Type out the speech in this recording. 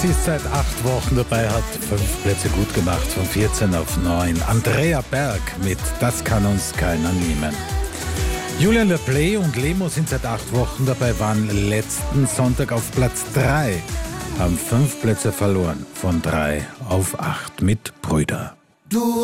Sie ist seit 8 Wochen dabei, hat 5 Plätze gut gemacht, von 14 auf 9. Andrea Berg mit Das kann uns keiner nehmen. Julian LePlay und Lemo sind seit 8 Wochen dabei, waren letzten Sonntag auf Platz 3, haben 5 Plätze verloren, von 3 auf 8 mit Brüder.